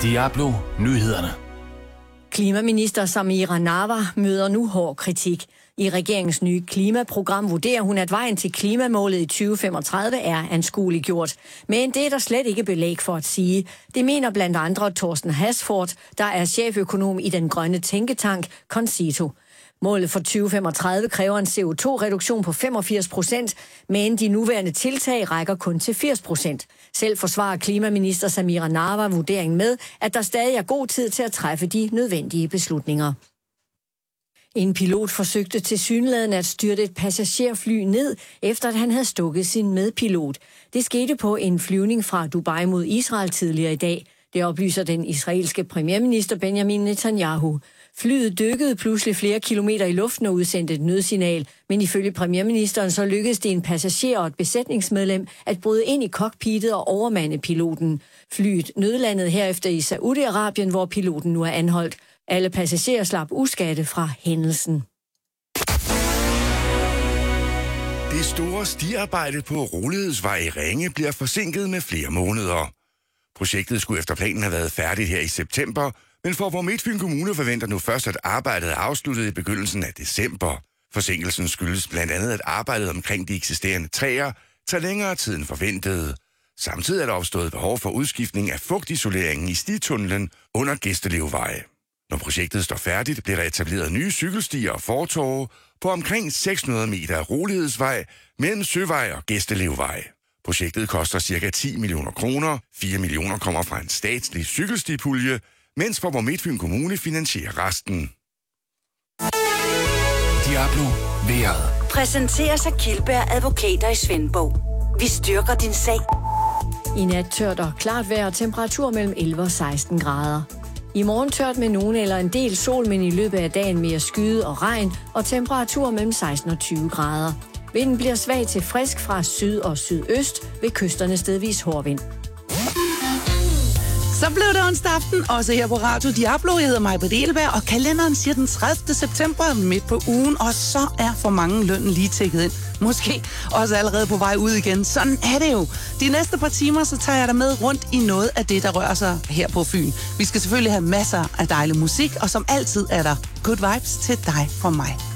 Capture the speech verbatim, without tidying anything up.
Diablo Nyhederne. Klimaminister Samira Nawa møder nu hård kritik. I regeringens nye klimaprogram vurderer hun, at vejen til klimamålet i tyve femogtredive er anskueliggjort. Men det er der slet ikke belæg for at sige. Det mener blandt andre Thorsten Hasford, der er cheføkonom i den grønne tænketank Concito. Målet for tyve femogtredive kræver en C O to reduktion på femogfirs procent, men de nuværende tiltag rækker kun til firs procent. Selv forsvarer klimaminister Samira Nawa vurderingen med, at der stadig er god tid til at træffe de nødvendige beslutninger. En pilot forsøgte tilsyneladende at styrte et passagerfly ned, efter at han havde stukket sin medpilot. Det skete på en flyvning fra Dubai mod Israel tidligere i dag. Det oplyser den israelske premierminister Benjamin Netanyahu. Flyet dykkede pludselig flere kilometer i luften og udsendte et nødsignal, men ifølge premierministeren så lykkedes det en passager og et besætningsmedlem at bryde ind i cockpittet og overmande piloten. Flyet nødlandede herefter i Saudi-Arabien, hvor piloten nu er anholdt. Alle passagerer slap uskadte fra hændelsen. Det store stiarbejde på Rolighedsvej i Ringe bliver forsinket med flere måneder. Projektet skulle efter planen have været færdigt her i september, men Faaborg Midtfyn Kommune forventer nu først, at arbejdet er afsluttet i begyndelsen af december. Forsinkelsen skyldes blandt andet, at arbejdet omkring de eksisterende træer tager længere tid end forventet. Samtidig er der opstået behov for udskiftning af fugtisoleringen i stitunnelen under Gæstelevvej. Når projektet står færdigt, bliver der etableret nye cykelstier og fortove på omkring seks hundrede meter af Rolighedsvej mellem Søvej og Gæstelevvej. Projektet koster ca. ti millioner kroner. fire millioner kommer fra en statslig cykelstipulje, mens Faaborg Midtfyn Kommune finansierer resten. Diablo vejret. Præsenterer sig Kildberg Advokater i Svendborg. Vi styrker din sag. I nat tørt og klart vejr og temperatur mellem elleve og seksten grader. I morgen tørt med nogen eller en del sol, men i løbet af dagen mere skyde og regn og temperatur mellem seksten og tyve grader. Vinden bliver svag til frisk fra syd og sydøst, ved kysterne stedvis hård vind. Så blev det onsdag aften, også her på Radio Diablo. Jeg hedder Maj-Britt Egelberg, og kalenderen siger den tredivte september midt på ugen, og så er for mange lønnen lige tækket ind. Måske også allerede på vej ud igen. Sådan er det jo. De næste par timer, så tager jeg dig med rundt i noget af det, der rører sig her på Fyn. Vi skal selvfølgelig have masser af dejlig musik, og som altid er der good vibes til dig fra mig.